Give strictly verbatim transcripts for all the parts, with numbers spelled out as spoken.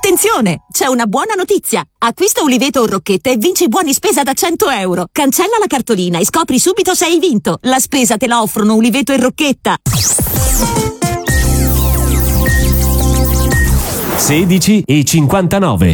Attenzione, c'è una buona notizia. Acquista uliveto o rocchette e vinci buoni spesa da cento euro. Cancella la cartolina e scopri subito se hai vinto. La spesa te la offrono uliveto e rocchetta. sedici e cinquantanove.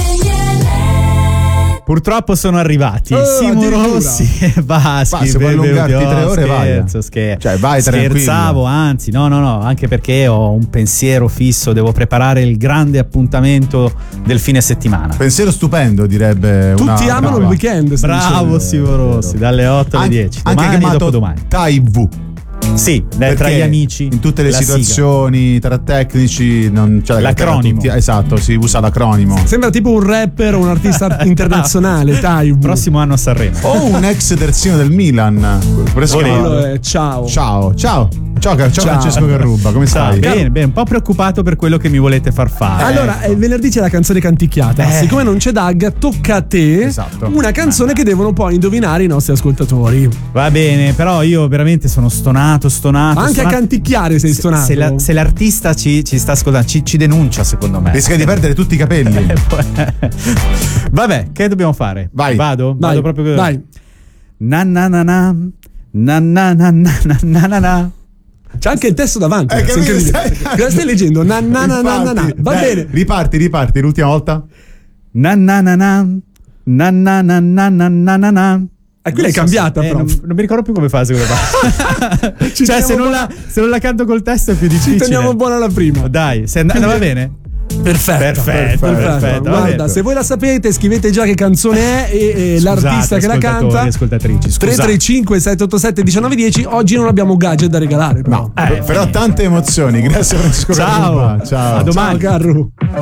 Purtroppo sono arrivati oh, Simo Rossi e Baschi. Ma se vuoi allungarti tre ore, scherzo, vai. scher- cioè, vai scherzavo, anzi, no, no, no, anche perché ho un pensiero fisso, devo preparare il grande appuntamento del fine settimana. Pensiero stupendo, direbbe. Tutti una amano brava. il weekend. Bravo Simo Rossi, dalle otto alle An- dieci. Anche Domani e chiamato dopodomani. Taivu. Sì, dai, tra gli amici. In tutte le la situazioni, sigla. Tra tecnici, non c'è l'acronimo. Tutti, esatto, si usa l'acronimo. Sembra tipo un rapper o un artista internazionale. Dai, prossimo anno a Sanremo. O un ex terzino del Milan. Quello è ciao. Ciao, ciao. Ciao, ciao, Ciao. Francesco Carrubba, come stai? Bene, bene, un po' preoccupato per quello che mi volete far fare. Allora, eh, venerdì c'è la canzone canticchiata. Eh. Siccome non c'è Dag, tocca a te Esatto. una canzone che devono poi indovinare i nostri ascoltatori. Va bene, però io veramente sono stonato, stonato. Ma anche stonato. a canticchiare sei Se- stonato. Se, la- se l'artista ci, ci sta ascoltando, ci, ci denuncia, secondo me. Rischia di perdere tutti i capelli. Vabbè, che dobbiamo fare? Vai. Vado? Vai, Vado proprio. vai. Na na na na na na na na na na na. C'è anche il testo davanti. Eh, ragazzi, capito, incredibile. stai- Cosa stai leggendo? Na na na na na na. Infatti, Va dai, bene. Riparti, riparti, l'ultima volta. Na na na na na na na na na na na na. E qui l'hai cambiata, Eh, però. non, non mi ricordo più come fa la seconda parte. Ci Cioè, se teniamo non, la, se non la canto col testo è più difficile. Ci teniamo buona la prima. Dai, se and- andava bene? Perfetto, Perfetto, perfetto, va Guarda, bene. se voi la sapete, scrivete già che canzone è e, e Scusate, l'artista che la ascoltatori, canta. ascoltatrici, tre scusate. tre cinque sette otto sette uno nove uno zero. Oggi non abbiamo gadget da regalare, però. No, però tante emozioni. Grazie Francesco Ciao. Carrubba. Ciao. A domani. Ciao, Carru.